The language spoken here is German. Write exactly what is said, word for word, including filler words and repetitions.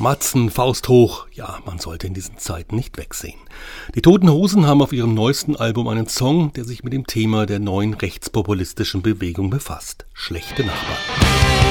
Matzen, Faust hoch. Ja, man sollte in diesen Zeiten nicht wegsehen. Die Toten Hosen haben auf ihrem neuesten Album einen Song, der sich mit dem Thema der neuen rechtspopulistischen Bewegung befasst. Schlechte Nachbarn.